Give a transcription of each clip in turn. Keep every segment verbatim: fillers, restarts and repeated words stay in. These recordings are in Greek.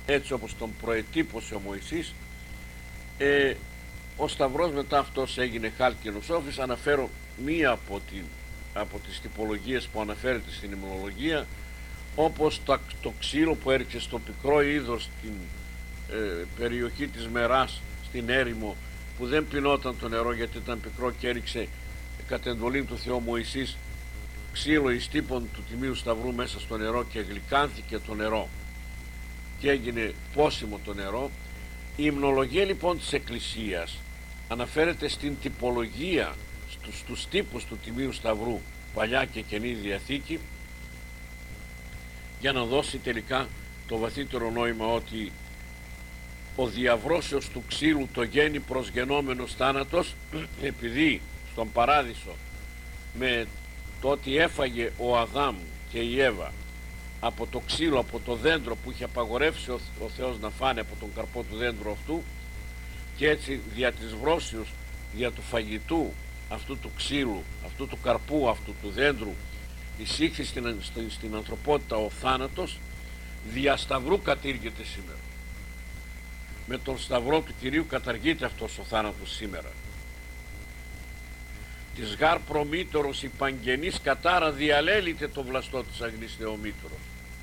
έτσι όπως τον προετύπωσε ο Μωυσής. ε, ο Σταυρός μετά αυτός έγινε χάλκινος όφης. Αναφέρω μία από, την, από τις τυπολογίες που αναφέρεται στην ημνολογία, όπως το, το ξύλο που έριξε στο πικρό είδος στην ε, περιοχή της Μεράς, στην έρημο, που δεν πεινόταν το νερό γιατί ήταν πικρό, και έριξε κατ' εντολή του Θεού Μωυσής ξύλο εις τύπων του Τιμίου Σταυρού μέσα στο νερό, και γλυκάνθηκε το νερό και έγινε πόσιμο το νερό. Η υμνολογία λοιπόν της Εκκλησίας αναφέρεται στην τυπολογία, στους, στους τύπους του Τιμίου Σταυρού, Παλιά και Καινή Διαθήκη, για να δώσει τελικά το βαθύτερο νόημα ότι ο διαβρώσεως του ξύλου το γέννη προσγενόμενος θάνατος, επειδή στον Παράδεισο με το ότι έφαγε ο Αδάμ και η Εύα από το ξύλο, από το δέντρο που είχε απαγορεύσει ο, ο Θεός να φάνε από τον καρπό του δέντρου αυτού, και έτσι δια της βρώσεως, δια του φαγητού αυτού του ξύλου, αυτού του καρπού, αυτού του δέντρου, εισήχθη στην, στην, στην ανθρωπότητα ο θάνατος. Δια σταυρού κατήργεται σήμερα. Με τον σταυρό του Κυρίου καταργείται αυτός ο θάνατος σήμερα. Της γάρ προμήτωρος η παγγενής κατάρα διαλέλειται το βλαστό της Αγνής Θεομήτωρος.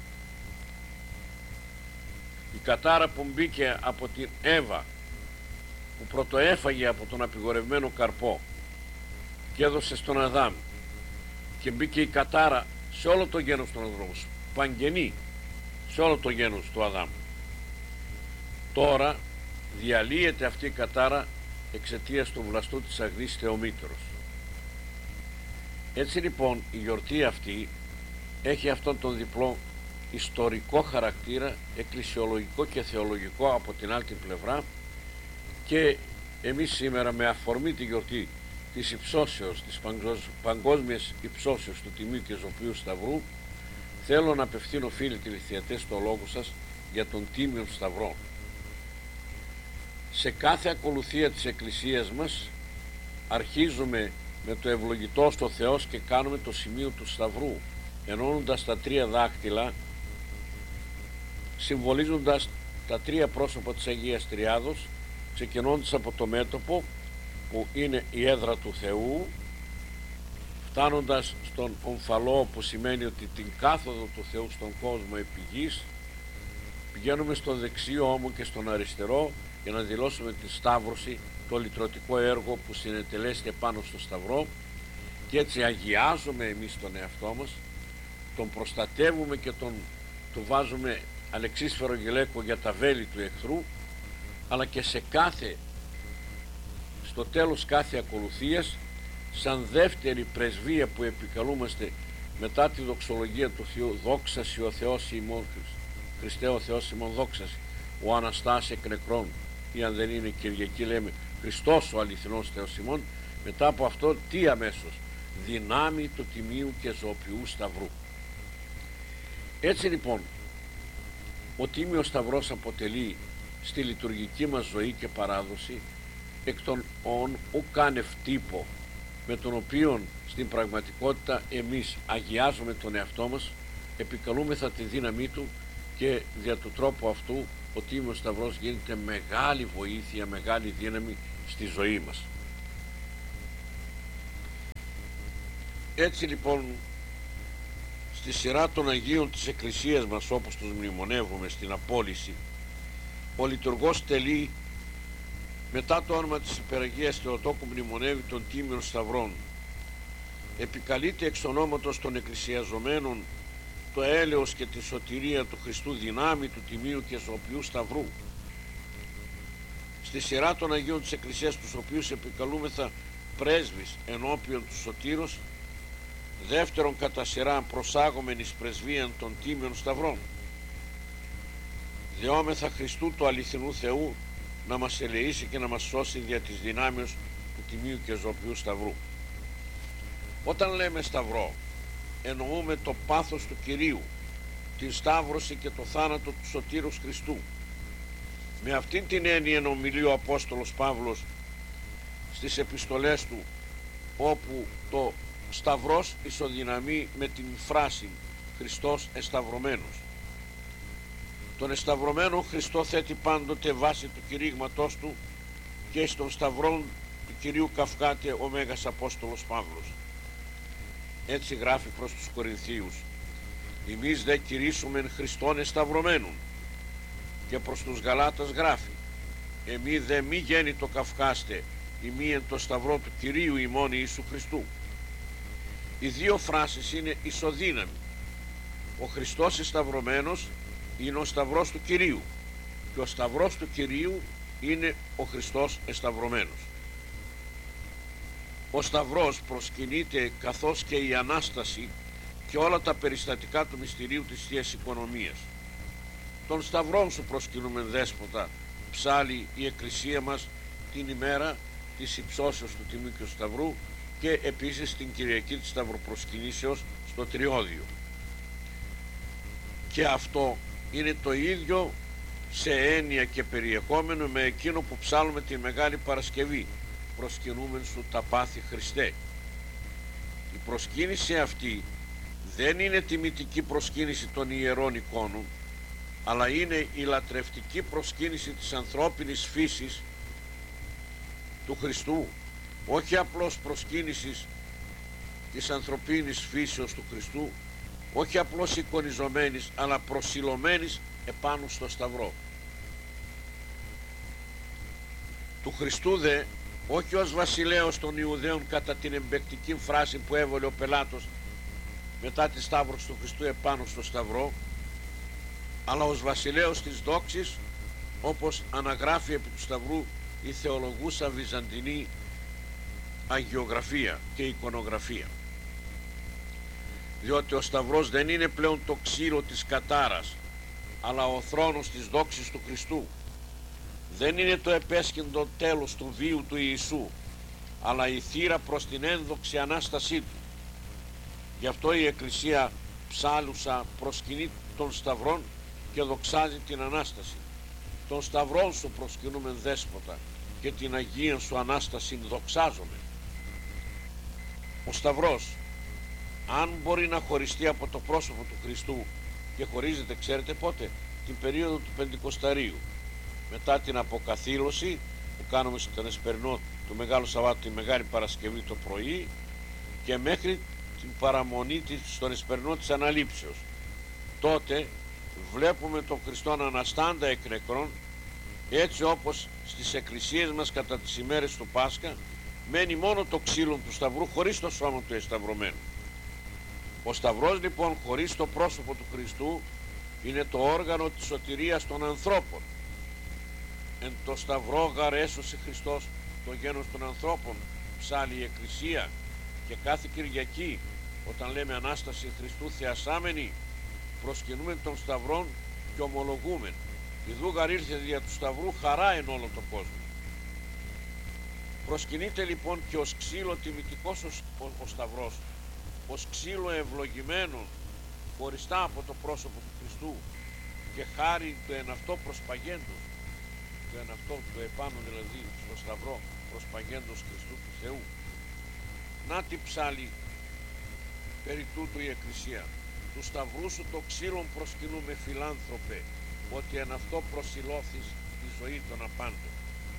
Η κατάρα που μπήκε από την Εύα, που πρωτοέφαγε από τον απειγορευμένο καρπό και έδωσε στον Αδάμ, και μπήκε η κατάρα σε όλο το γένος των ανθρώπων, παγγενή σε όλο το γένος του Αδάμ. Τώρα διαλύεται αυτή η κατάρα εξαιτίας του βλαστού της Αγνής Θεομήτωρος. Έτσι λοιπόν η γιορτή αυτή έχει αυτόν τον διπλό ιστορικό χαρακτήρα, εκκλησιολογικό και θεολογικό από την άλλη την πλευρά, και εμείς σήμερα με αφορμή τη γιορτή της υψώσεως, της παγκόσμιας υψώσεως του Τιμίου και Ζωπίου Σταυρού, θέλω να απευθύνω, φίλοι τηλεθεατές, το λόγο σας για τον Τίμιον Σταυρό. Σε κάθε ακολουθία της Εκκλησίας μας αρχίζουμε με το ευλογητό στο Θεός και κάνουμε το σημείο του Σταυρού, ενώνοντας τα τρία δάχτυλα, συμβολίζοντας τα τρία πρόσωπα της Αγίας Τριάδος, ξεκινώντας από το μέτωπο που είναι η έδρα του Θεού, φτάνοντας στον ομφαλό που σημαίνει ότι την κάθοδο του Θεού στον κόσμο επί γης, πηγαίνουμε στον δεξιό ώμο και στον αριστερό για να δηλώσουμε τη σταύρωση, το λυτρωτικό έργο που συνετελέστε πάνω στο Σταυρό, και έτσι αγιάζουμε εμείς τον εαυτό μας, τον προστατεύουμε και τον του βάζουμε αλεξίσφαιρο γυλαίκο για τα βέλη του εχθρού, αλλά και σε κάθε, στο τέλος κάθε ακολουθίας, σαν δεύτερη πρεσβεία που επικαλούμαστε μετά τη δοξολογία του Θεού, δόξαση ο Θεός ημών, Χριστέ ο Θεός ημών δόξαση, ο Αναστάς εκ νεκρών, ή αν δεν είναι Κυριακή λέμε Χριστός ο αληθινός Θεός ημών. Μετά από αυτό τι αμέσως? Δυνάμει του Τιμίου και Ζωοποιού Σταυρού. Έτσι λοιπόν ο Τίμιος Σταυρός αποτελεί στη λειτουργική μας ζωή και παράδοση εκ των ον ουκάνευ τύπο, με τον οποίο στην πραγματικότητα εμείς αγιάζουμε τον εαυτό μας, επικαλούμεθα τη δύναμή του, και δια του τρόπου αυτού ο Τίμιος Σταυρός γίνεται μεγάλη βοήθεια, μεγάλη δύναμη στη ζωή μας. Έτσι λοιπόν στη σειρά των Αγίων της Εκκλησίας μας, όπως τους μνημονεύουμε στην απόλυση, ο λειτουργός τελεί μετά το όνομα της Υπεραγίας Θεοτόκου μνημονεύει τον Τίμιον Σταυρών. Επικαλείται εξ ονόματος των εκκλησιαζομένων το έλεος και τη σωτηρία του Χριστού δυνάμει του Τιμίου και Ζωοποιού Σταυρού. Στη σειρά των Αγίων της Εκκλησίας, τους οποίους επικαλούμεθα πρέσβεις ενώπιον του Σωτήρος, δεύτερον κατά σειρά προσάγομεν εις πρεσβείαν των Τίμιων Σταυρών, δεόμεθα Χριστού του αληθινού Θεού να μας ελεήσει και να μας σώσει δια της δυνάμεως του Τιμίου και Ζωοποιού Σταυρού. Όταν λέμε Σταυρό, εννοούμε το πάθος του Κυρίου, την σταύρωση και το θάνατο του Σωτήρος Χριστού. Με αυτήν την έννοια ομιλεί ο Απόστολος Παύλος στις επιστολές του, όπου το Σταυρός ισοδυναμεί με την φράση Χριστός εσταυρωμένος. Τον εσταυρωμένο Χριστό θέτει πάντοτε βάση του κηρύγματός του και στον σταυρόν του Κυρίου καυκάται ο Μέγας Απόστολος Παύλος. Έτσι γράφει προς τους Κορινθίους: «Εμείς δε κηρύσσομεν Χριστόν εσταυρωμένον». Και προς τους Γαλάτας γράφει: «Εμεί δε μη γέννητο καυκάστε, ημί εν το σταυρό του Κυρίου ημών Ιησού Χριστού». Οι δύο φράσεις είναι ισοδύναμοι. Ο Χριστός εσταυρωμένος είναι ο σταυρός του Κυρίου και ο σταυρός του Κυρίου είναι ο Χριστός εσταυρωμένος. Ο σταυρός προσκυνείται καθώς και η Ανάσταση και όλα τα περιστατικά του μυστηρίου της Θείας Οικονομίας. Τον σταυρόν σου προσκυνούμεν, Δέσποτα, ψάλλει η Εκκλησία μας την ημέρα της υψώσεως του Τιμίου και του Σταυρού και επίσης την Κυριακή της Σταυροπροσκυνήσεως στο Τριώδιο. Και αυτό είναι το ίδιο σε έννοια και περιεχόμενο με εκείνο που ψάλλουμε τη Μεγάλη Παρασκευή: «Προσκυνούμεν σου τα πάθη Χριστέ». Η προσκύνηση αυτή δεν είναι τιμητική προσκύνηση των ιερών εικόνων, αλλά είναι η λατρευτική προσκύνηση της ανθρώπινης φύσης του Χριστού, όχι απλώς προσκύνησης της ανθρωπίνης φύσεως του Χριστού, όχι απλώς εικονιζομένης, αλλά προσιλωμένης επάνω στο σταυρό του Χριστού δε, όχι ως βασιλέος των Ιουδαίων κατά την εμπεκτική φράση που έβολε ο Πελάτος μετά τη σταύρωση του Χριστού επάνω στο σταυρό, αλλά ως βασιλέος της δόξης, όπως αναγράφει επί του σταυρού η θεολογούσα βυζαντινή αγιογραφία και εικονογραφία. Διότι ο σταυρός δεν είναι πλέον το ξύλο της κατάρας, αλλά ο θρόνος της δόξης του Χριστού. Δεν είναι το επέσχυντο τέλος του βίου του Ιησού, αλλά η θύρα προς την ένδοξη Ανάστασή του. Γι' αυτό η Εκκλησία ψάλουσα προσκυνεί των σταυρών και δοξάζει την Ανάσταση. Τον σταυρόν σου προσκυνούμεν, Δέσποτα, και την Αγία σου Ανάσταση δοξάζομαι. Ο σταυρός, αν μπορεί να χωριστεί από το πρόσωπο του Χριστού, και χωρίζεται, ξέρετε πότε? Την περίοδο του Πεντηκοσταρίου, μετά την αποκαθήλωση που κάνουμε στον Εσπερινό του Μεγάλου Σαββάτου, τη Μεγάλη Παρασκευή το πρωί, και μέχρι την παραμονή της στον Εσπερινό της Αναλήψεως. Τότε βλέπουμε τον Χριστόν αναστάντα εκ νεκρών, έτσι όπως στις εκκλησίες μας κατά τις ημέρες του Πάσχα μένει μόνο το ξύλο του σταυρού χωρίς το σώμα του εσταυρωμένου. Ο σταυρός λοιπόν χωρίς το πρόσωπο του Χριστού είναι το όργανο της σωτηρίας των ανθρώπων. Εν το σταυρό γαρ έσωσε Χριστός το γένος των ανθρώπων, ψάλλει η Εκκλησία, και κάθε Κυριακή όταν λέμε Ανάσταση Χριστού θεασάμενη προσκυνούμε τον σταυρόν και ομολογούμεν: «Ιδού γαρ ήρθε δια του σταυρού χαρά εν όλο το κόσμο». Προσκυνείται λοιπόν και ως ξύλο τιμητικός ο, ο, ο σταυρός, ως ξύλο ευλογημένο χωριστά από το πρόσωπο του Χριστού και χάρη του εν αυτό προσπαγέντος, το εν αυτό το επάνω δηλαδή στο σταυρό προσπαγέντος Χριστού του Θεού. Να τι ψάλλει περί τούτου η Εκκλησία: «Του σταυρού σου το ξύλον προσκυνούμε, φιλάνθρωπε, ότι εν αυτό προσιλώθεις τη ζωή των απάντων».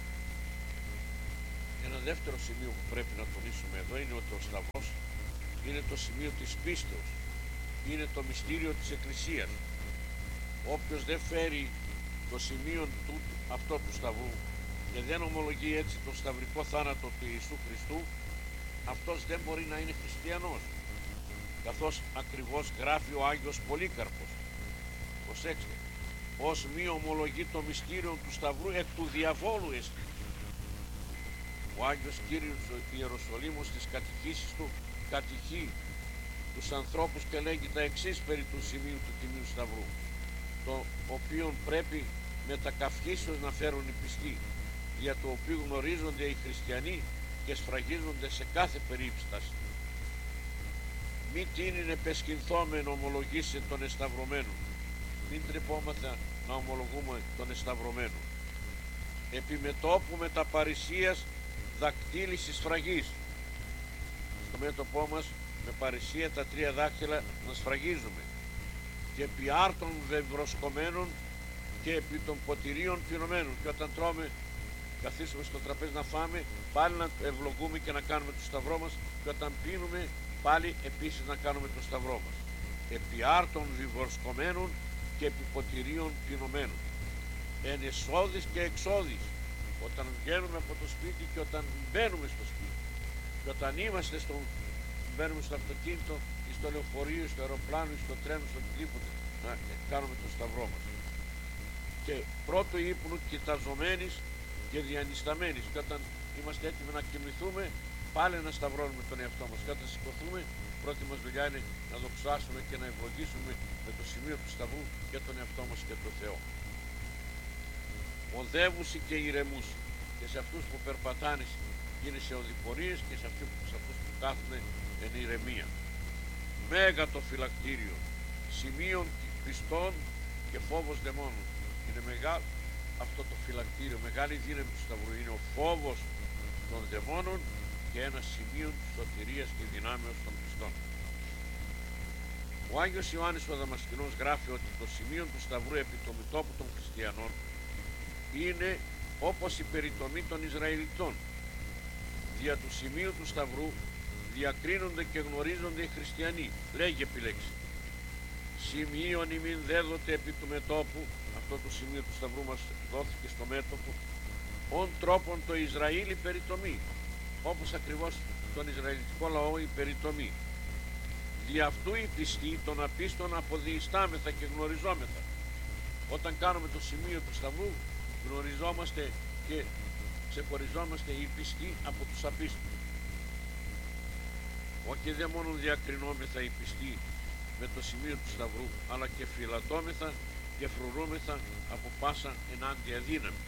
Ένα δεύτερο σημείο που πρέπει να τονίσουμε εδώ είναι ότι ο σταυρός είναι το σημείο της πίστεως, είναι το μυστήριο της Εκκλησίας. Όποιος δεν φέρει το σημείο του, αυτό του σταυρού, και δεν ομολογεί έτσι τον σταυρικό θάνατο του Ιησού Χριστού, αυτός δεν μπορεί να είναι χριστιανός, καθώς ακριβώς γράφει ο Άγιος Πολύκαρπος. Προσέξτε: «Ως μη ομολογεί το μυστήριο του σταυρού, εκ του διαβόλου εστί». Ο Άγιος Κύριος Ιεροσολύμος στις κατηχήσεις του κατηχεί τους ανθρώπους και λέγει τα εξής περί του σημείου του Τιμίου Σταυρού, το οποίο πρέπει με τα καυχήσεως να φέρουν οι πιστοί, για το οποίο γνωρίζονται οι χριστιανοί και σφραγίζονται σε κάθε περίπτωση. Μη τίνην επεσχυνθόμεν ομολογήσε τον εσταυρωμένο. Μην τρεπόμαστε να ομολογούμε τον εσταυρωμένο. Επιμετώπου με τα παρησίας δακτύλισης σφραγής. Στο μέτωπό μας με παρησία τα τρία δάχτυλα να σφραγίζουμε. Και επί άρτων βευροσκομένων και επί των ποτηρίων πυρωμένων. Και όταν τρώμε, καθίσουμε στο τραπέζι να φάμε, πάλι να ευλογούμε και να κάνουμε το σταυρό μας, και όταν πίνουμε πάλι επίσης να κάνουμε το σταυρό μας. Επί άρτων βιβορσκομένων και επί ποτηρίων πυρωμένων. Εν εσόδης και εξόδης, όταν βγαίνουμε από το σπίτι και όταν μπαίνουμε στο σπίτι, και όταν είμαστε στο, μπαίνουμε στο αυτοκίνητο ή στο λεωφορείο, στο αεροπλάνο ή στο τρένο, στο οτιδήποτε, να κάνουμε το σταυρό μας. Και πρώτο ύπνο κοιταζομένης και διανυσταμένης, και όταν είμαστε έτοιμοι να κοιμηθούμε πάλι να σταυρώνουμε τον εαυτό μας, και όταν σηκωθούμε πρώτη μας δουλειά είναι να δοξάσουμε και να ευλογήσουμε με το σημείο του σταυρού και τον εαυτό μας και τον Θεό. Οδεύουσι και ηρεμούσι, και σε αυτούς που περπατάνε είναι σε οδηπορίες, και σε αυτούς, σε αυτούς που κάθουν εν ηρεμία. Μέγα το φυλακτήριο, σημείων πιστών και φόβος δαιμόνων. Είναι μεγάλο αυτό το φυλακτήριο, μεγάλη δύναμη του σταυρού. Είναι ο φόβος των δαιμόνων και ένα σημείο σωτηρίας και δυνάμεως των πιστών. Ο Άγιος Ιωάννης ο Δαμασκηνός γράφει ότι το σημείο του σταυρού επί το μετώπου των χριστιανών είναι όπως η περιτομή των Ισραηλιτών. Δια του σημείου του σταυρού διακρίνονται και γνωρίζονται οι χριστιανοί. Λέγει επιλέξει. Σημείων ημίν δέδοτε επί του μετώπου, αυτό το σημείο του σταυρού μας δόθηκε στο μέτωπο, ον τρόπον το Ισραήλ η περιτομή, όπως ακριβώς τον Ισραηλιτικό λαό η περιτομή. Δι' αυτού οι πιστοί των απίστων αποδιειστάμεθα και γνωριζόμεθα. Όταν κάνουμε το σημείο του σταυρού γνωριζόμαστε και ξεχωριζόμαστε οι πιστοί από τους απίστους. Όχι δε μόνο διακρινόμεθα οι πιστοί με το σημείο του σταυρού, αλλά και φυλατώμεθα και φρουρούμεθα από πάσα ενάντια δύναμη.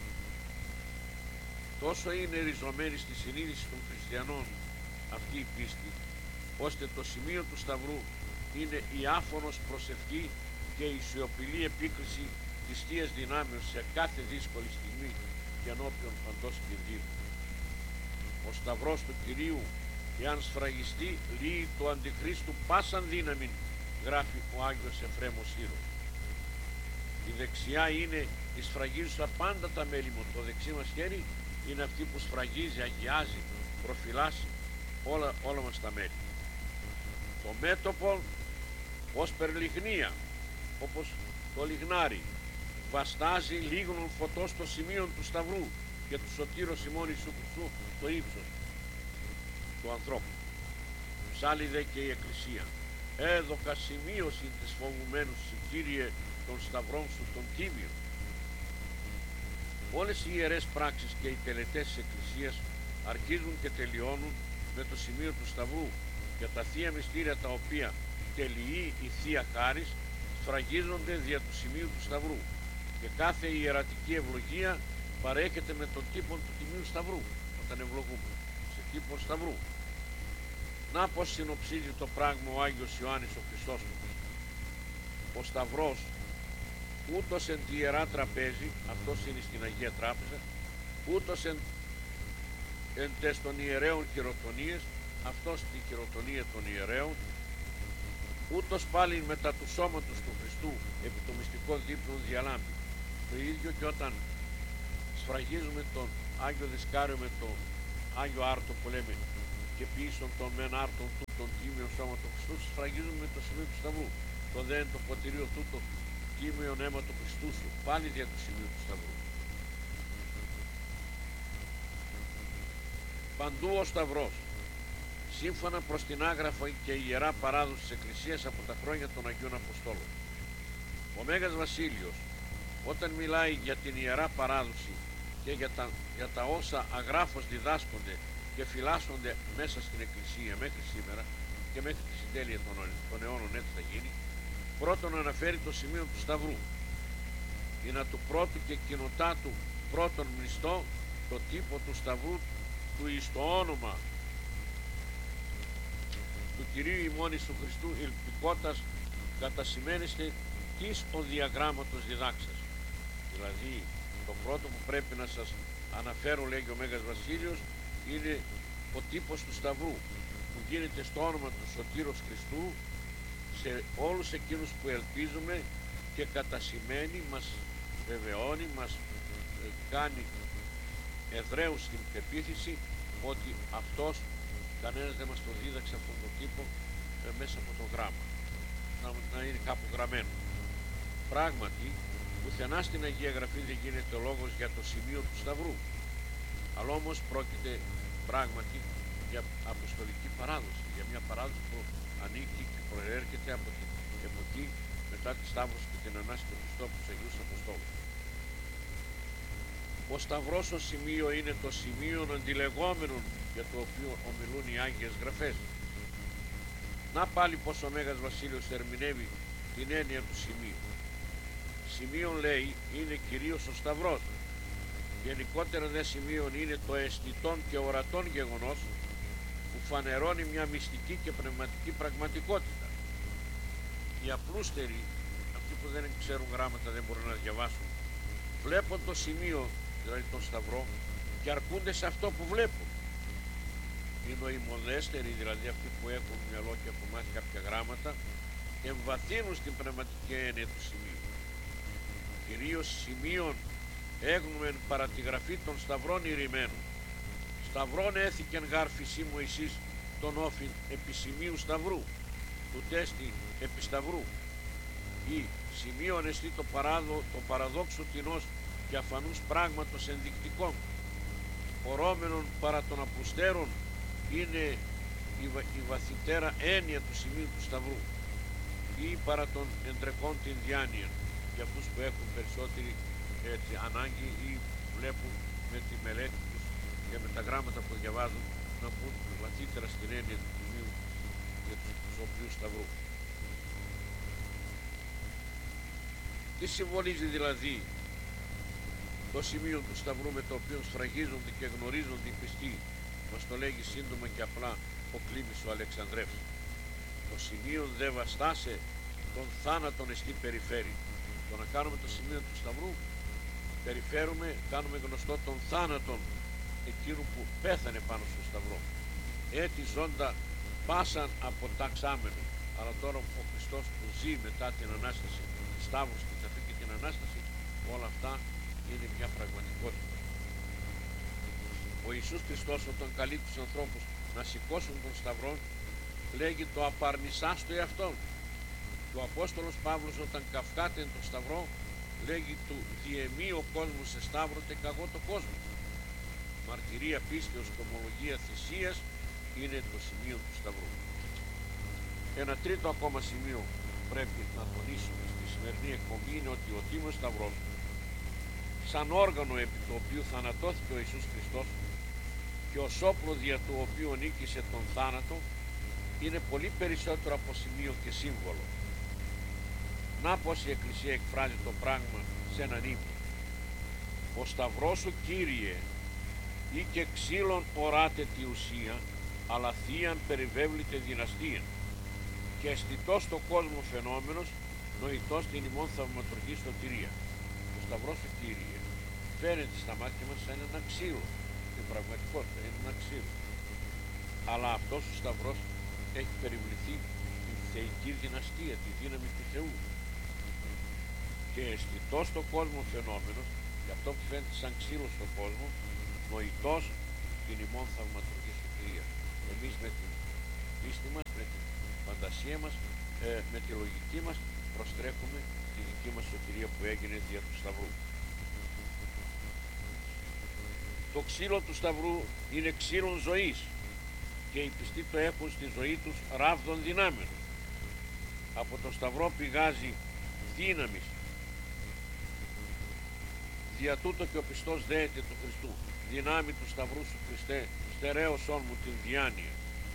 Τόσο είναι ριζωμένη στη συνείδηση των χριστιανών αυτή η πίστη, ώστε το σημείο του σταυρού είναι η άφωνος προσευχή και η σιωπηλή επίκριση της Θείας δυνάμεως σε κάθε δύσκολη στιγμή και ενώπιον παντός κινδύνου. Ο σταυρός του Κυρίου, εάν σφραγιστεί, λύει το αντιχρίστου πάσαν δύναμη, γράφει ο Άγιος Εφρέμος Ήρος. Η δεξιά είναι η σφραγίζουσα πάντα τα μέλη μου. Το δεξί μας χέρι είναι αυτή που σφραγίζει, αγιάζει, προφυλάσσει όλα, όλα μας τα μέλη. Το μέτωπο ως περλιχνία, όπως το λιγνάρι, βαστάζει λίγνων φωτός στο σημείο του σταυρού και του σωτήρος ημών Ιησού Χριστού το ύψος του ανθρώπου. Ψάλλει δε και η Εκκλησία. Έδωκα σημείωση της φοβουμένου σου, Κύριε, των σταυρών σου των τίμιων. Όλες οι ιερές πράξεις και οι τελετές της Εκκλησίας αρχίζουν και τελειώνουν με το σημείο του σταυρού, και τα θεία μυστήρια τα οποία τελειεί η Θεία Χάρις σφραγίζονται δια του σημείου του σταυρού, και κάθε ιερατική ευλογία παρέχεται με τον τύπο του Τιμίου Σταυρού όταν ευλογούμε σε τύπο σταυρού. Να πως συνοψίζει το πράγμα ο Άγιος Ιωάννης ο Χρυσόστομος. Ο σταυρός ούτως εν τη Ιερά Τραπέζη, αυτός είναι στην Αγία Τράπεζα, ούτως εν, εν τες των ιερέων χειροτονίες, αυτός στη χειροτονία των ιερέων, ούτως πάλι μετά του σώματος του Χριστού επί το μυστικό δείπνο διαλάμπει. Το ίδιο και όταν σφραγίζουμε τον Άγιο Δισκάριο με τον Άγιο Άρτο που λέμε, και πίσω των μεν άρτων του τον τίμιο σώμα του Χριστού, σφραγίζουμε με το σημείο του σταυρού. Το δε το ποτηρίο τούτο τίμιο αίμα του Χριστού σου, πάλι δια του σημείου του σταυρού. Παντού ο σταυρός, σύμφωνα προς την άγραφα και η ιερά παράδοση της Εκκλησίας από τα χρόνια των Αγίων Αποστόλων. Ο Μέγας Βασίλειος, όταν μιλάει για την ιερά παράδοση και για τα, για τα όσα αγράφως διδάσκονται και φυλάσσονται μέσα στην Εκκλησία μέχρι σήμερα και μέχρι τη συντέλεια των, των αιώνων, έτσι θα γίνει, πρώτον αναφέρει το σημείο του σταυρού. Είναι του πρώτου και κοινοτά του πρώτον μνηστό το τύπο του σταυρού του εις το όνομα του Κυρίου ημών Ιησού Χριστού ελπικότας κατασημένεστε της ο διαγράμματος διδάξας. Δηλαδή το πρώτο που πρέπει να σας αναφέρω, λέγει ο Μέγας Βασίλειος, είναι ο τύπος του σταυρού που γίνεται στο όνομα του Σωτήρος Χριστού σε όλους εκείνους που ελπίζουμε και κατασημένει μας βεβαιώνει, μας ε, κάνει εδραίους στην πεποίθηση ότι αυτός κανένας δεν μας το δίδαξε αυτόν τον τύπο ε, μέσα από το γράμμα, να, να είναι κάπου γραμμένο. Πράγματι, πουθενά στην Αγία Γραφή δεν γίνεται λόγος για το σημείο του Σταυρού, αλλά όμως πρόκειται πράγματι για αποστολική παράδοση, για μια παράδοση που ανήκει και προέρχεται από την εποχή μετά τη Σταύρωση και την Ανάσταση του Χριστού από τους Αγίους Αποστόλους. Ο Σταυρός ως σημείο είναι το σημείο αντιλεγόμενων για το οποίο ομιλούν οι Άγιες Γραφές. Να πάλι πως ο Μέγας Βασίλειος ερμηνεύει την έννοια του σημείου. Σημείον, λέει, είναι κυρίως ο Σταυρός. Γενικότερα δε σημείον είναι το αισθητόν και ορατόν γεγονός που φανερώνει μια μυστική και πνευματική πραγματικότητα. Οι απλούστεροι, αυτοί που δεν ξέρουν γράμματα, δεν μπορούν να διαβάσουν, βλέπουν το σημείο, δηλαδή τον Σταυρό, και αρκούνται σε αυτό που βλέπουν. Οι νοημοδέστεροι, δηλαδή αυτοί που έχουν μυαλό και έχουν μάθει κάποια γράμματα, εμβαθύνουν στην πνευματική έννοια του σημείου. Κυρίως σημείων έγνομεν παρά τη γραφή των Σταυρών ηρημένων. Σταυρών έθηκεν γάρ φυσί Μωυσής τον όφιν επί σημείου Σταυρού, του τέστη επί Σταυρού. Ή σημείων εστί το, παράδο, το παραδόξο τεινός και αφανούς πράγματος ενδεικτικών. Ορώμενον παρά των απλουστέρων είναι η, βα, η βαθυτέρα έννοια του σημείου του Σταυρού, ή παρά των εντρεκών την διάνοια, για αυτούς που έχουν περισσότερη έτσι, ανάγκη ή βλέπουν με τη μελέτη τους και με τα γράμματα που διαβάζουν να πούν βαθύτερα στην έννοια του σημείου για τους οποίους Σταυρού. Τι συμβολίζει δηλαδή το σημείο του Σταυρού με το οποίο σφραγίζονται και γνωρίζονται οι πιστοί? Μας το λέγει σύντομα και απλά ο Κλήμης ο Αλεξανδρεύς. Το σημείο δε βαστάσε τον θάνατον εστί περιφέρει. Το να κάνουμε το σημείο του Σταυρού, περιφέρουμε, κάνουμε γνωστό τον θάνατον εκείνου που πέθανε πάνω στο Σταυρό. Έτσι ζώντα πάσαν αποταξάμενοι. Αλλά τώρα ο Χριστός που ζει μετά την Ανάσταση, τη Σταύρωση, την Ταφή και την Ανάσταση, όλα αυτά είναι μια πραγματικότητα. Ο Ιησούς Χριστός όταν καλεί τους ανθρώπους να σηκώσουν τον Σταυρό, λέγει το απαρνησάς το εαυτόν. Και ο Απόστολος Παύλος όταν καυκάται τον Σταυρό, λέγει του διεμή ο κόσμος σε σταύρωτε καγώ το κόσμο. Μαρτυρία πίστεως και ομολογία θυσίας είναι το σημείο του Σταυρού. Ένα τρίτο ακόμα σημείο πρέπει να τονίσουμε στη σημερινή εκπομπή είναι ότι ο Τίμος Σταυρός, σαν όργανο επί το οποίο θανατώθηκε ο Ιησούς Χριστός και ως όπλο δια του οποίου νίκησε τον θάνατο, είναι πολύ περισσότερο από σημείο και σύμβολο. Να πως η Εκκλησία εκφράζει το πράγμα σε έναν ύμνο. Ο Σταυρός σου, Κύριε, ή και ξύλων οράτε τη ουσία, αλλά θείαν περιβέβλητε δυναστείαν, και αισθητός στο κόσμο φαινόμενος, νοητός την ημών θαυματουργή σωτηρία. Ο Σταυρός σου, Κύριε, φαίνεται στα μάτια μας σαν ένα ξύλο, στην πραγματικότητα είναι ένα ξύλο, αλλά αυτός ο Σταυρός έχει περιβληθεί τη θεϊκή δυναστεία, τη δύναμη του Θεού, και αισθητός στον κόσμο φαινόμενος, και αυτό που φαίνεται σαν ξύλο στον κόσμο, νοητός την ημών θαυματουργή σωτηρία. Εμείς με την πίστη μας, με την φαντασία μας, ε, με τη λογική μας προστρέχουμε τη δική μας σωτηρία που έγινε δια του Σταυρού. Το ξύλο του Σταυρού είναι ξύλο ζωής και οι πιστοί το έχουν στη ζωή τους ράβδον δυνάμενο. Από το Σταυρό πηγάζει δύναμης. Δια τούτο και ο πιστός δέεται του Χριστού. Δυνάμει του Σταυρού σου, Χριστέ, στερέωσόν μου την διάνοια.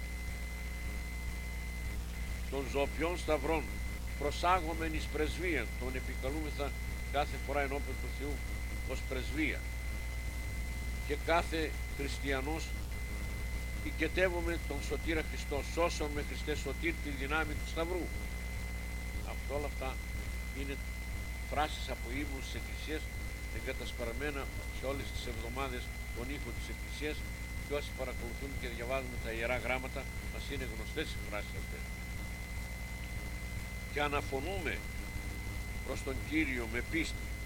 Των ζωοποιών Σταυρών προσάγομεν εις πρεσβεία, τον επικαλούμεθα κάθε φορά ενώπιον του Θεού ως πρεσβεία, και κάθε χριστιανός οικετεύουμε τον Σωτήρα Χριστό, σώσον με Χριστέ σωτήρ τη δυνάμει του Σταυρού. Αυτό όλα αυτά είναι φράσεις από ύμνους της Εκκλησίας, εγκατασπαρμένα σε όλες τις εβδομάδες των ήχων της Εκκλησίας, και όσοι παρακολουθούν και διαβάζουμε τα Ιερά Γράμματα μας είναι γνωστές οι φράσεις αυτές. Και αναφωνούμε προς τον Κύριο με πίστη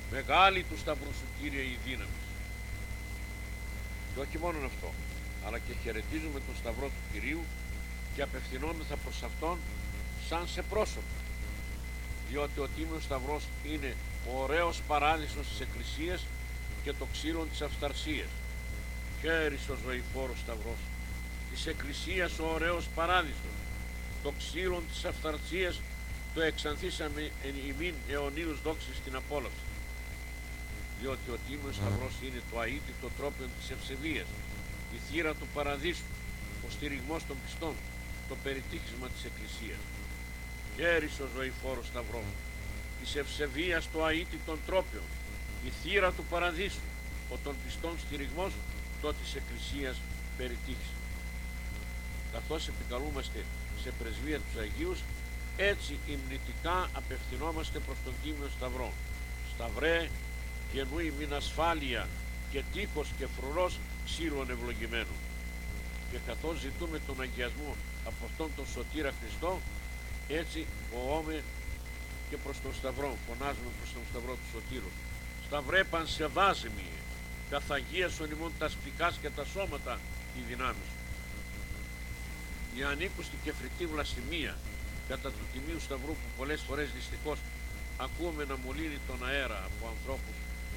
Μεγάλη του Σταυρού σου, Κύριε, η δύναμη. Και όχι μόνο αυτό, αλλά και χαιρετίζουμε τον Σταυρό του Κυρίου και απευθυνόμεθα προς Αυτόν σαν σε πρόσωπο, διότι ο Τίμιος Σταυρός είναι ο ωραίος παράδεισος της Εκκλησίας και το ξύλον της αυθαρσίας. Χαίρις ο ζωηφόρος Σταυρός της Εκκλησίας, ο ωραίος παράδεισος, το ξύλον της αυθαρσίας, το εξανθήσαμε εν ημίν αιωνίους δόξης στην απόλαυση. Διότι ο Τίμιος Σταυρός είναι το αίτητο τρόπιον της ευσεβίας, η θύρα του παραδείσου, ο στηριγμός των πιστών, το περιτύχισμα της Εκκλησίας. Χαίρις ο ζωηφόρος Σταυρός της ευσεβίας, το αίτητον τρόπιον, η θύρα του παραδείσου, ο των πιστών στηριγμός, το της Εκκλησίας περιτύχισμα. Καθώς επικαλούμαστε σε πρεσβεία τους Αγίους, έτσι υμνητικά απευθυνόμαστε προς τον Τίμιο Σταυρό. Σταυρέ, γεννούει μην ασφάλεια και τείχος και φρουρός ξύλων ευλογημένων. Και καθώς ζητούμε τον αγιασμό από αυτόν τον Σωτήρα Χριστό, έτσι βοώμε και προς τον Σταυρό, φωνάζουμε προς τον Σταυρό του Σωτήρου. Σταυρέ πανσεβάσιμιε, καθ' αγίασον ημών τα σπικάς και τα σώματα η δυνάμει σου. Η ανήκουστη και φρικτή βλασφημία κατά του Τιμίου Σταυρού, που πολλές φορές δυστυχώς ακούμε να μολύνει τον αέρα από ανθρώπους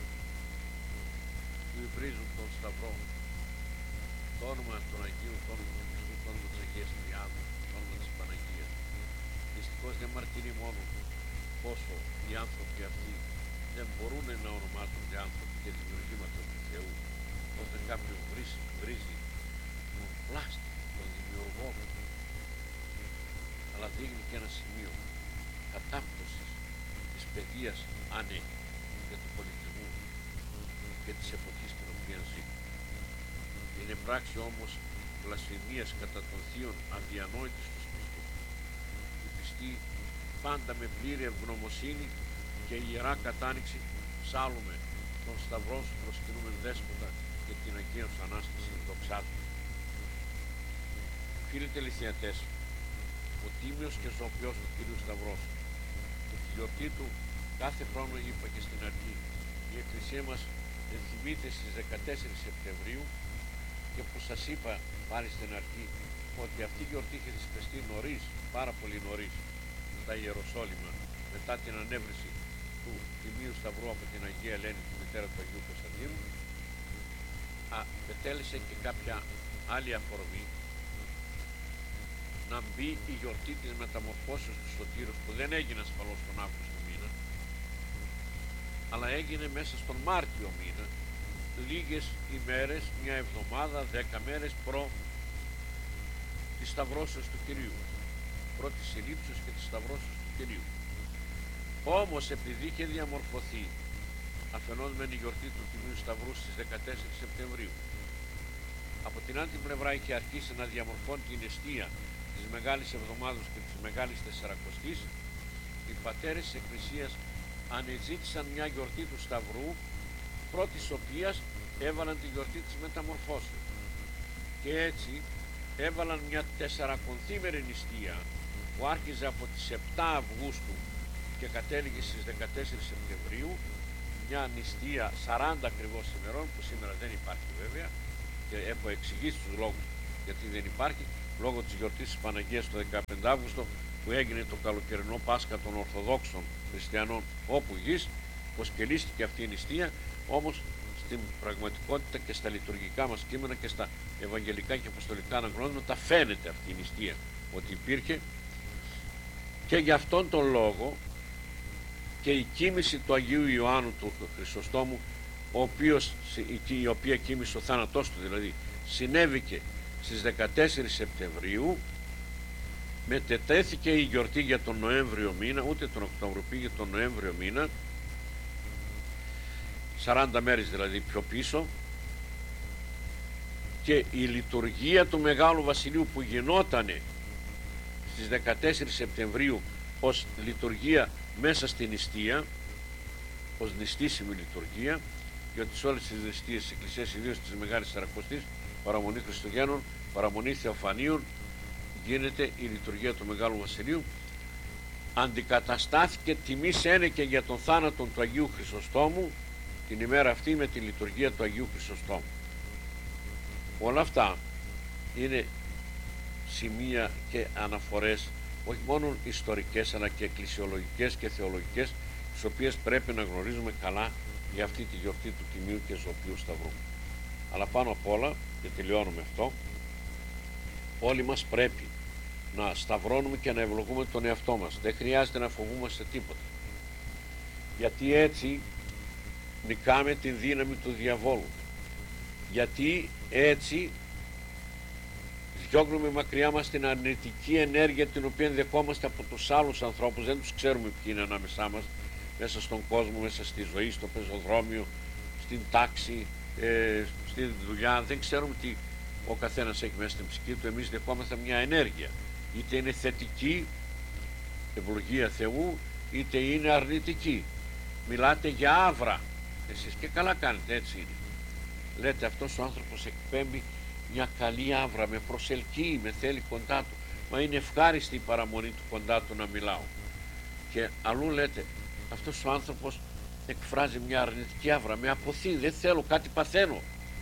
που υβρίζουν τον Σταυρό, το όνομα των Αγίων, το όνομα του Χριστού, το όνομα της Αγίας Τριάδος, το όνομα της Παναγίας. Δυστυχώς δεν μαρτυρεί μόνο πόσο οι άνθρωποι αυτοί δεν μπορούν να ονομάζονται άνθρωποι και δημιουργήματα του Θεού. Όταν κάποιος βρίζει, βρίζει τον πλάστη, τον δημιουργό, αλλά δείχνει και ένα σημείο κατάπτωσης της παιδείας ανέχει και του πολιτισμού και της εποχής στην οποία ζει. Είναι πράξη όμως βλασφημίας κατά των θείων αδιανόητης τους πιστούς. Οι πιστοί πάντα με πλήρη ευγνωμοσύνη και ιερά κατάνοιξη ψάλλουμε τον Σταυρό σου, προσκυνούμεν Δέσποτα και την Αγία σου Ανάσταση δοξάζουμε. Φίλοι τελειθιατές, ο Τίμιος και Ζωοποιός του Κυρίου Σταυρός, που τη γιορτή του κάθε χρόνο, είπα και στην αρχή, η Εκκλησία μας ενθυμείται στις δεκατέσσερις Σεπτεμβρίου, και που σας είπα πάλι στην αρχή ότι αυτή η γιορτή είχε θεσπιστεί νωρίς, πάρα πολύ νωρίς, στα Ιεροσόλυμα, μετά την ανέβρεση του Τιμίου Σταυρού από την Αγία Ελένη, τη μητέρα του Αγίου Κωνσταντίνου, πετέλεσε και κάποια άλλη αφορμή να μπει η γιορτή της μεταμορφώσεως του Σωτήρους, που δεν έγινε ασφαλώς τον Αύγουστο μήνα, αλλά έγινε μέσα στον Μάρτιο μήνα, λίγες ημέρες, μια εβδομάδα, δέκα μέρες προ της Σταυρώσεως του Κυρίου, προ της Συλλήψεως και της Σταυρώσεως του Κυρίου. Όμως επειδή είχε διαμορφωθεί αφενός μεν η γιορτή του Τιμίου Σταυρού στις δεκατέσσερις Σεπτεμβρίου, από την άλλη πλευρά είχε αρχίσει να διαμορφώνει την εστία της Μεγάλης Εβδομάδος και της Μεγάλης Τεσσαρακοστής, οι πατέρες της Εκκλησίας ανεζήτησαν μια γιορτή του Σταυρού, πρώτης οποίας έβαλαν τη γιορτή της Μεταμορφώσεως, και έτσι έβαλαν μια τεσσαρακονθήμερη νηστεία που άρχιζε από τις επτά Αυγούστου και κατέληγε στις δεκατέσσερις Σεπτεμβρίου, μια νηστεία σαράντα ακριβώς ημερών, που σήμερα δεν υπάρχει βέβαια, και έχω εξηγήσει τους λόγους γιατί δεν υπάρχει, λόγω της γιορτής της Παναγίας το δεκαπέντε Αύγουστο, που έγινε το καλοκαιρινό Πάσχα των Ορθοδόξων Χριστιανών όπου γης, πως και λύστηκε αυτή η νηστεία. Όμως στην πραγματικότητα και στα λειτουργικά μας κείμενα και στα ευαγγελικά και αποστολικά αναγνώσματα φαίνεται αυτή η νηστεία ότι υπήρχε, και γι' αυτόν τον λόγο και η κοίμηση του Αγίου Ιωάννου του Χρυσοστόμου, ο οποίος, η οποία κοίμηση, ο θάνατός του δηλαδή, συνέβηκε στις δεκατέσσερις Σεπτεμβρίου, μετετέθηκε η γιορτή για τον Νοέμβριο μήνα, ούτε τον Οκτώβριο, πήγε τον Νοέμβριο μήνα, σαράντα μέρες δηλαδή πιο πίσω, και η λειτουργία του Μεγάλου Βασιλείου που γινότανε στις δεκατέσσερις Σεπτεμβρίου ως λειτουργία μέσα στην νηστεία, ως νηστήσιμη λειτουργία, διότι σε όλες τις νηστείες της Εκκλησίας, ιδίως της Μεγάλης Τεσσαρακοστής, παραμονή Χριστουγέννων, παραμονή Θεοφανίων, γίνεται η λειτουργία του Μεγάλου Βασιλείου, αντικαταστάθηκε τιμής ένεκε για τον θάνατο του Αγίου Χρυσοστόμου την ημέρα αυτή με τη λειτουργία του Αγίου Χρυσοστόμου. Όλα αυτά είναι σημεία και αναφορές όχι μόνο ιστορικές αλλά και εκκλησιολογικές και θεολογικές, τις οποίες πρέπει να γνωρίζουμε καλά για αυτή τη γιορτή του Τιμίου και Ζωπίου Σταυρού. Αλλά πάνω απ' όλα, και τελειώνουμε αυτό, όλοι μας πρέπει να σταυρώνουμε και να ευλογούμε τον εαυτό μας. Δεν χρειάζεται να φοβούμαστε τίποτα, γιατί έτσι νικάμε την δύναμη του διαβόλου, γιατί έτσι διώχνουμε μακριά μας την αρνητική ενέργεια την οποία δεχόμαστε από τους άλλους ανθρώπους. Δεν τους ξέρουμε ποιοι είναι ανάμεσά μας, μέσα στον κόσμο, μέσα στη ζωή, στο πεζοδρόμιο, στην τάξη, ε, στη δουλειά. Δεν ξέρουμε τι ο καθένας έχει μέσα στην ψυχή του. Εμείς δεχόμαστε μια ενέργεια, είτε είναι θετική, ευλογία Θεού, είτε είναι αρνητική. Μιλάτε για άβρα εσείς και καλά κάνετε, έτσι είναι. Λέτε αυτός ο άνθρωπος εκπέμπει μια καλή άβρα, με προσελκύει, με θέλει κοντά του, μα είναι ευχάριστη η παραμονή του κοντά του να μιλάω. Και αλλού λέτε αυτός ο άνθρωπος εκφράζει μια αρνητική άβρα, με αποθεί, δεν θέλω, κάτι παθαίνω.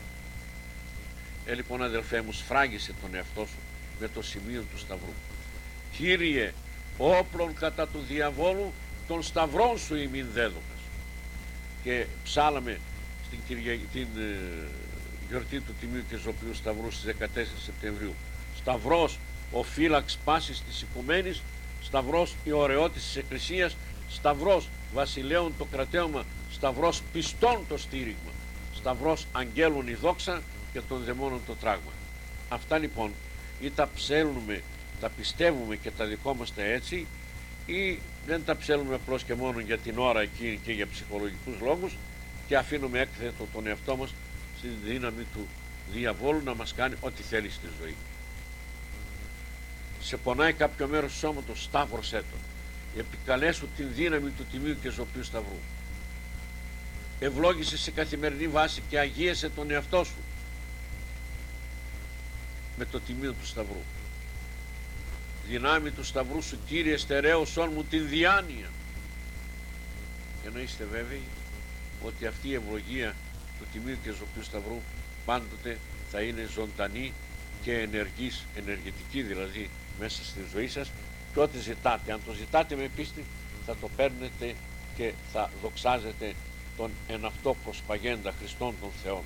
Ε, λοιπόν αδελφέ μου, σφράγισε τον εαυτό σου με το σημείο του Σταυρού. Κύριε, όπλων κατά του διαβόλου, των σταυρών σου ημίν δέδωκας. Και ψάλαμε στην, Κυρια... την ε, γιορτή του Τιμίου και Ζωπίου Σταυρού στις δεκατέσσερις Σεπτεμβρίου. Σταυρός ο φύλαξ πάσης της οικουμένης, σταυρός η ωραιότης της Εκκλησίας, σταυρός βασιλέων το κρατέωμα, σταυρός πιστών το στήριγμα, σταυρός αγγέλων η δόξα και των δαιμόνων το τράγμα. Αυτά λοιπόν ή τα ψέλνουμε, τα πιστεύουμε και τα δικόμαστε έτσι, ή δεν τα ψέλνουμε απλώς και μόνο για την ώρα εκείνη και για ψυχολογικούς λόγους και αφήνουμε έκθετο τον εαυτό μας στη δύναμη του διαβόλου να μας κάνει ό,τι θέλει στη ζωή. Σε πονάει κάποιο μέρος του σώματος, σταύρωσέ τον. Επικαλέσου την δύναμη του Τιμίου και Ζωπίου Σταυρού. Ευλόγησε σε καθημερινή βάση και αγίασε τον εαυτό σου με το Τιμίο του Σταυρού. Δυνάμει του Σταυρού σου, Κύριε, στερέωσόν μου την διάνοια. Και να είστε βέβαιοι ότι αυτή η ευλογία του Τιμίου και Ζωπίου Σταυρού πάντοτε θα είναι ζωντανή και ενεργής, ενεργητική δηλαδή μέσα στη ζωή σας, και ό,τι ζητάτε, αν το ζητάτε με πίστη, θα το παίρνετε και θα δοξάζετε τον εν αυτό προσπαγέντα Χριστόν των Θεών.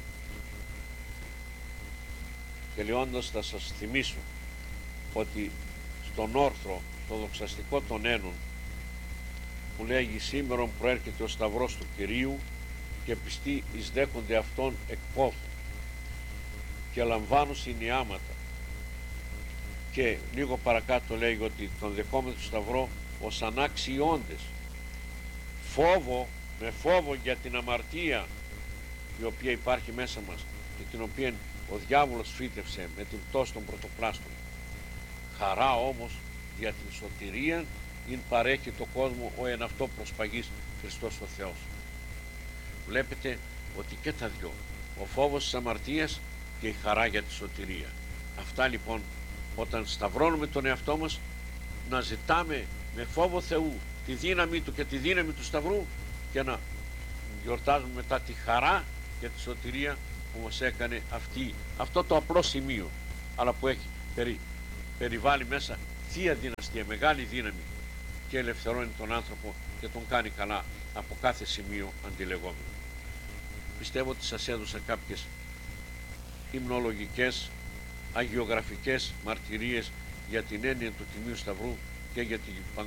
Τελειώντας θα σας θυμίσω ότι στον όρθρο, στο δοξαστικό των Ένων, που λέγει σήμερον προέρχεται ο Σταυρός του Κυρίου και πιστοί εισδέχονται αυτόν εκ πόθου και λαμβάνουν συνειάματα. Και λίγο παρακάτω λέει ότι τον δεχόμενο του Σταυρό ως ανάξιόντες, φόβο, με φόβο για την αμαρτία η οποία υπάρχει μέσα μας και την οποία ο διάβολος φύτευσε με την πτώση των πρωτοπλάστων. Χαρά όμως για την σωτηρία ειν παρέχει το κόσμο ο εν αυτό προσπαγής Χριστός ο Θεός. Βλέπετε ότι και τα δυο, ο φόβος της αμαρτίας και η χαρά για τη σωτηρία. Αυτά λοιπόν, όταν σταυρώνουμε τον εαυτό μας, να ζητάμε με φόβο Θεού τη δύναμη Του και τη δύναμη του Σταυρού, και να γιορτάζουμε μετά τη χαρά και τη σωτηρία που μας έκανε αυτή, αυτό το απλό σημείο, αλλά που έχει περι, περιβάλλει μέσα θεία δυναστεία, μεγάλη δύναμη, και ελευθερώνει τον άνθρωπο και τον κάνει καλά από κάθε σημείο αντιλεγόμενο. Πιστεύω ότι σας έδωσα κάποιες υμνολογικές, αγιογραφικές μαρτυρίες για την έννοια του Τιμίου Σταυρού και για την